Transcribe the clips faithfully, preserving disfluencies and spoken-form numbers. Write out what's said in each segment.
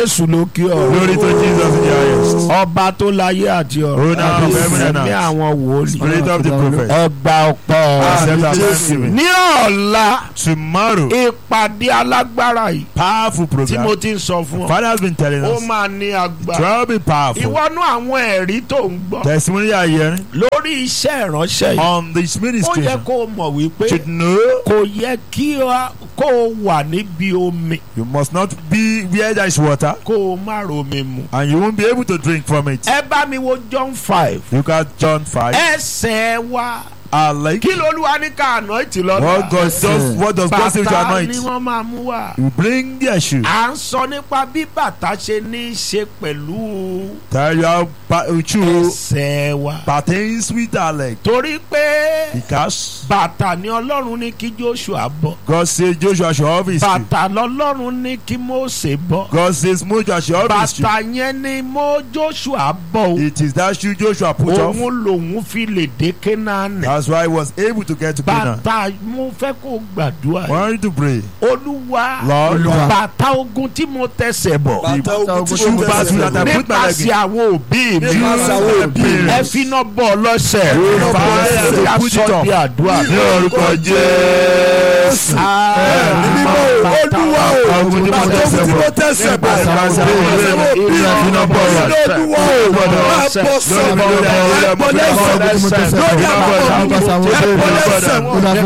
Jésù lókè ọ̀run. Glory to Jesus in the highest. Ọba tó láyé àti ọ̀run. Owner of heaven and earth. Ẹ̀mí àwọn wòlíì. Spirit of the prophet. Ẹgbà ọ̀pọ̀. Accept our thanksgiving. Ní ọ̀la. Tomorrow. Ìpàdé alágbára yìí. Powerful program. Tí mo ti ń sọ fún ọ. Father has been telling us. Ó máa ní agbára. It will be powerful. Ìwọ́nú àwọn ẹ̀rí tó ń gbọ́. Testimony you are hearing. Lórí iṣẹ́ ìránṣẹ́ yìí. On this ministry. Ó yẹ kó o mọ̀ wípé. Should know. Kò yẹ kí kó o wà níbi omi. You must not be where there is water. Kó o má romi mu. And you won't be able to drink from it. Ẹ bá mi wo John five. You got John five. Ẹsẹ̀ wa. I like. Kí lolúwa ní ká anoint lọ́la? What God does, what does God say to anoint? Bàtà ni wọ́n máa mú wá. You bring their shoes. À ń sọ nípa bí bàtà ṣe ní í ṣe pẹ̀lú. Tell you how shoes ẹsẹ̀ wa. pertains with our leg. Torí pé. Because. Bàtà ni Ọlọ́run ní kí Joshua bọ́. God says Joshua should have his shoe. Bàtà lọ́lọ́run ní kí Mósè bọ́. God says Moses should have his shoe. Bàtà yẹn ni mo Joshua bọ́. It is that shoe Joshua put off. Òun lòun fi lè dé Kénáánì. That's why he was able to get to Canaan. Bàtà mo fẹ́ kó gbàdúrà. I want you to pray. Olúwa. Lord. Bàtà ogun tí mo tẹsẹ̀ bọ̀. Bàtà ogun tí mo tẹsẹ̀ bọ̀. Nípasẹ̀ àwọn òbí mi. Nípasẹ̀ àwọn òbí mi. Ẹ fi iná bọ̀ lọ́sẹ̀. Ká sọ di àdúrà. Ní orúkọ Jésù. Olúwa o. Ogun tí mo tẹsẹ̀ bọ̀. Tẹsẹ̀ bọ̀. Nípasẹ̀ àwọn òbí mi. Ẹ fi iná bọ̀ lọ́sẹ̀. Olúwa o. Máa bọ̀ sọ̀rọ̀. Ẹ bọ̀ lẹ́sẹ̀. Lórí àwọn òbí mi. Ẹ bọ̀ lẹ́sẹ̀.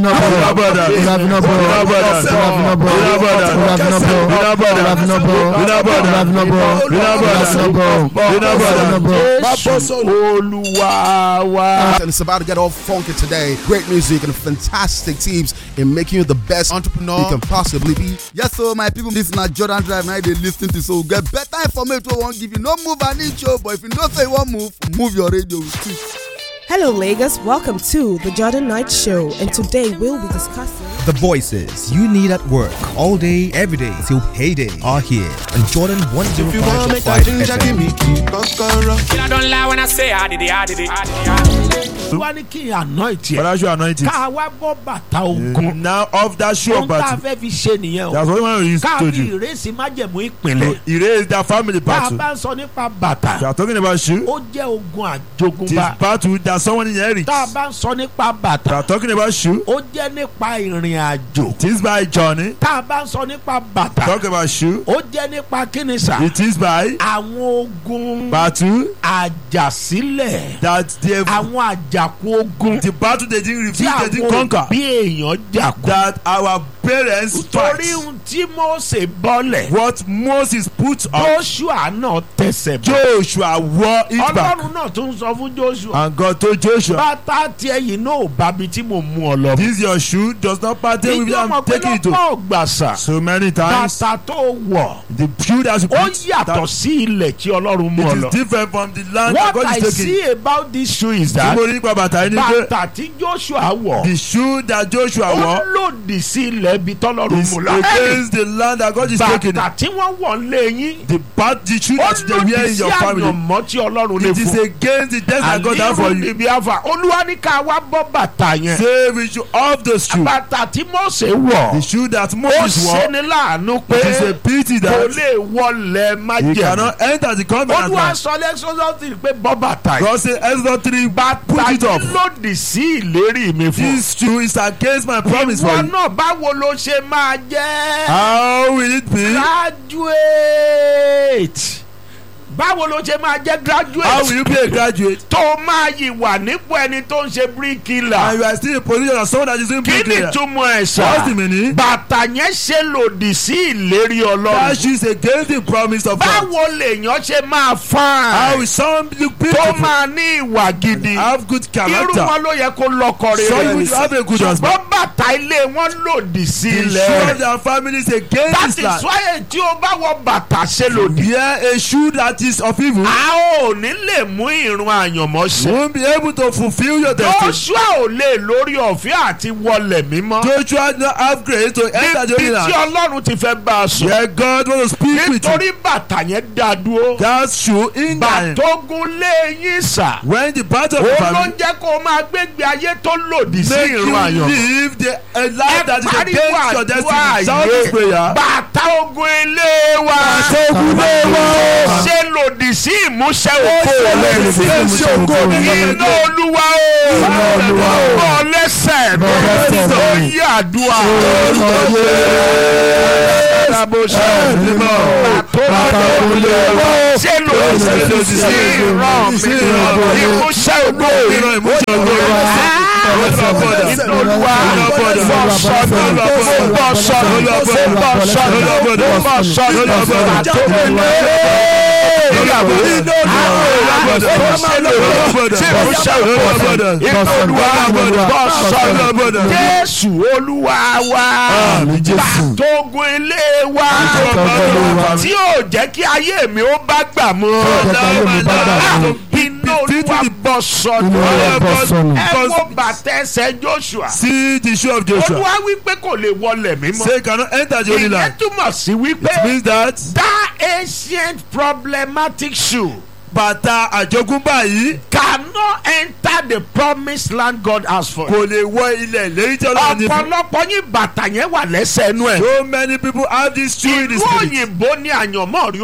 And it's about to get all funky today. Great music and fantastic teams in making you the best entrepreneur you can possibly be. Yes, so my people, this is not Jordan Drive. Now they listen to so get better information. We won't give you no move an inch, but if you don't say one move, move your radio. Hello, Lagos. Welcome to the Jordan Knight Show, and today we'll be discussing the voices you need at work all day, every day till payday are here on Jordan one oh five point five F M. I don't lie when I say I did it, I did it, I did it. Wá ní kí anoint yẹ. But I should anoint it. Ká wá bọ́ bàtà ogun. Now of that shoe of battle. Ohun tá a battle. fẹ́ fi ṣe nìyẹn o. That's what we want to use Ká to fi do. ìrẹsì májẹ̀mú ìpìlẹ̀. Erase that family Tá a battle. bá ń sọ nípa bàtà. We are talking about shoe. Ó jẹ́ ogun This àjogúnbá. battle that someone inherits. Tá a bá ń sọ nípa We bàtà. are talking about shoe. Ó jẹ́ nípa ìrìn àjò. It is by journey. Tá a bá ń sọ nípa bàtà. Talk about shoe. Ó jẹ́ nípa kíni sà. It is by Àwọn ogun battle àjàsílẹ̀. that they Àwọn àjàkú ogun. the battle they didn't Tí refuse, they didn't àwọn conquer. òbí èèyàn jà kú. That our parents Torí fight. ohun tí Mósè bọ́lẹ̀. What Moses put on Joshua náà tẹsẹ̀ bọ̀. Joshua wore it back. Ọlọ́run náà tún sọ fún Joshua. And God told Joshua, Bàtà tiẹ̀ yìí náà ò bá mi tí mo mú ọ lọ. this your shoe does not partake with Ìjọba I'm taking it to. pẹ̀lú ọ̀pọ̀ ọ̀gbàsà. So many times, Bàtà tó wọ̀. the shoe that you Ó put, yàtọ̀ that sí ilẹ̀ tí Ọlọ́run mú ọ it lọ. is different from the land that What God I is taking. see about this shoe is Tí that mo rí nípa bàtà yìí ni pé bàtà tí Joshua wọ̀. the shoe that Joshua Ó wore lòdì sí ilẹ̀ ibi tọ́lọ́run is mú lọ. against the land that God is taking. Bàtà tí wọ́n wọ̀ lé yín. The bat, the shoe Ó that they wear lòdì in sí your family, àyànmọ́ tí Ọlọ́run lè it is fún. against the death that God has for Àlírù you. níbi àfà. Olúwa ní ká wá bọ́ bàtà yẹn. Say we should off the shoe. Bàtà tí Mósè The wọ̀. shoe that Ó Moses wore, ṣeni láàánú pé it is a pity kò that lè wọlé he májẹ̀mú. cannot enter the covenant Olúwa land. sọ lẹ́sọ̀sọ̀ pé bọ́ bàtà yìí. God say Exodus three, put Bàtà it off. yìí lòdì sí ìlérí mi fún. This shoe is against my promise for Ìwọ you. náà báwo ló ṣe máa jẹ́? How will it be? Graduate. Báwo ló ṣe máa jẹ́ How graduate? will you be a graduate Tó máa yìí wà nípò ẹni tó ń ṣe and bíríkìlà. you are still in a position of someone that is doing Kí ni bricklayer? túmọ̀ ẹ̀ What's sà? the meaning? Bàtà yẹn ṣe lòdì sí ìlérí That Ọlọ́run. shoe is against the promise of God. Báwo lèèyàn ṣe máa How fine will some look tó beautiful, máa ní ìwà gidi? have good Irú character? wọn ló yẹ kó lọ́kọ Some rere. will have a good husband. Ṣùgbọ́n bàtà ilé wọn lòdì sí The shoe of ilẹ̀. their family is against That this is land. why tí o bá wọ bàtà ṣe lòdì. Wear a shoe that is of evil. a ò ní lè mú ìrun àyànmọ́ ṣẹ. You won't be able to fulfill your destiny. Joshua ò lè lórí ọ̀fẹ́ àti wọlé mímọ́. Joshua no have grace to enter the níbi holy tí land. Ọlọ́run ti fẹ́ bá a sọ. Where God want to speak with you. nítorí bàtà yẹn dá dúró. That shoe in that. bàtógun lé yín sà. When the battle of the ó ló ń family jẹ́ kó o máa gbégbé ayé tó lòdì sí make ìrun you àyànmọ́. live the a life that is ẹ against your pariwo destiny. àdúrà Shout this yé. prayer. bàtà ogun ilé wa. Bàtà ogun ilé wa. ṣe lòdì sí ìmúṣẹ ògo rẹ. iná olúwa o. Iná Olúwa o. bọ́ lẹ́sẹ̀ Bọ́ lẹ́sẹ̀ tó mi. yí àdúrà. ṣe lòdì sí ìran mi. ìmúṣẹ ògo Ìran ìmúṣẹ ògo rẹ. iná olúwa bọ́ sọ́nù bọ́ sọ́nù bọ́ sọ́nù bọ́ sọ́nù Jésù Olúwa wa bàtógun ilé wa tí yóò jẹ́ kí ayé mi ó bá gbà mọ́ iná Olúwa bọ́ sọ́nù ẹ wo bàtà ẹsẹ̀ Joshua. See the shoe of Joshua. Olúwa wípé kò lè wọlé mímọ́. Say cannot enter the holy ìyẹn land. túmọ̀ sí wípé It means that that ancient problematic shoe bàtà àjogúnbá yìí cannot enter the promised land God has for you. kò lè wọ ilẹ̀ lérí tí Ọlọ́run ní fún. ọ̀pọ̀lọpọ̀ yín bàtà yẹn wà lẹ́sẹ̀ inú ẹ̀. So many people have this shoe in the ìlú spirit. òyìnbó ní àyànmọ́ rí